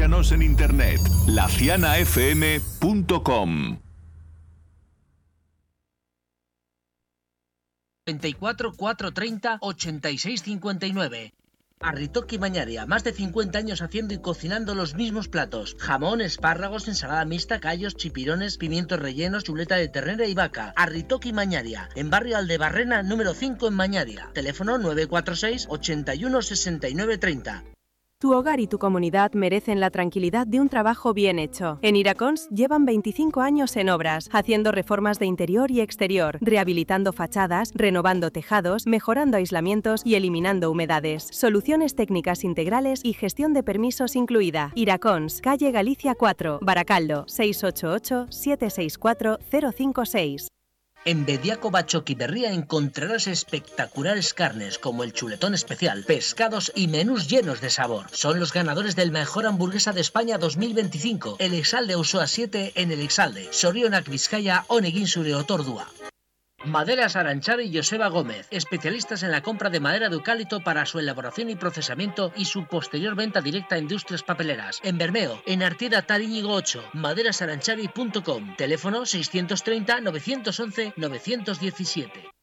Búscanos en internet, lacianafm.com. 24 430 86 59. Arritoki Mañaria, más de 50 años haciendo y cocinando los mismos platos. Jamón, espárragos, ensalada mixta, callos, chipirones, pimientos rellenos, chuleta de ternera y vaca. Arritoki Mañaria, en barrio Aldebarrena, número 5 en Mañaria. Teléfono 946 81 69 30. Tu hogar y tu comunidad merecen la tranquilidad de un trabajo bien hecho. En Iracons llevan 25 años en obras, haciendo reformas de interior y exterior, rehabilitando fachadas, renovando tejados, mejorando aislamientos y eliminando humedades. Soluciones técnicas integrales y gestión de permisos incluida. Iracons, calle Galicia 4, Baracaldo, 688-764-056. En Bediaco Bachoqui Berría encontrarás espectaculares carnes como el chuletón especial, pescados y menús llenos de sabor. Son los ganadores del Mejor Hamburguesa de España 2025. El Exalde Usoa 7 en el Exalde. Sorionak Vizcaya, Honegin Zure Otordua. Maderas Aranchar y Joseba Gómez, especialistas en la compra de madera de eucalipto para su elaboración y procesamiento y su posterior venta directa a industrias papeleras. En Bermeo, en Artida Taríñigo 8, maderasaranchari.com. Teléfono 630 911 917.